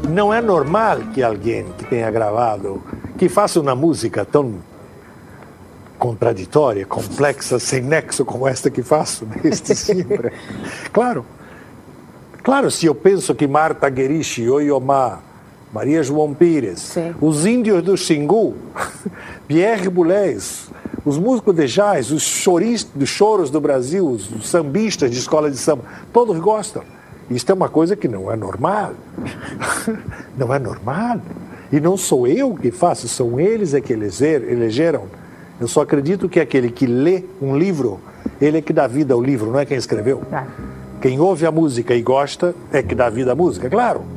Não é normal que alguém que tenha gravado, que faça uma música tão contraditória, complexa, sem nexo como esta que faço, desde sempre. Claro, se eu penso que Marta Gueriche, Oiomá, Maria João Pires, sim, os índios do Xingu, Pierre Boulez, os músicos de jazz, os choros do Brasil, os sambistas de escola de samba, todos gostam. Isto é uma coisa que não é normal. Não é normal. E não sou eu que faço, são eles que elegeram. Eu só acredito que aquele que lê um livro, ele é que dá vida ao livro, não é quem escreveu. Quem ouve a música e gosta é que dá vida à música, claro.